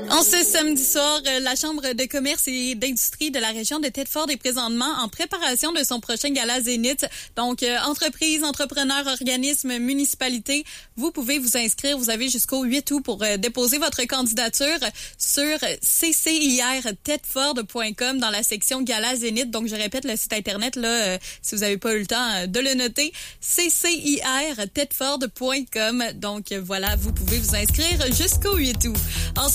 En ce samedi soir, la Chambre de commerce et d'industrie de la région de Thetford est présentement en préparation de son prochain gala Zénith. Donc, entreprises, entrepreneurs, organismes, municipalités, vous pouvez vous inscrire. Vous avez jusqu'au 8 août pour déposer votre candidature sur ccirthetford.com dans la section gala Zénith. Donc, je répète le site internet, là, si vous n'avez pas eu le temps de le noter, ccirthetford.com. Donc, voilà, vous pouvez vous inscrire jusqu'au 8 août.